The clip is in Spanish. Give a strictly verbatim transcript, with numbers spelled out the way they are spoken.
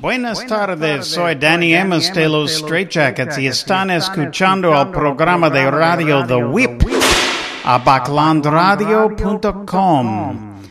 Buenas tardes, soy Danny Amos de los Straight Jackets y están escuchando el programa de radio The Whip a backlandradio punto com.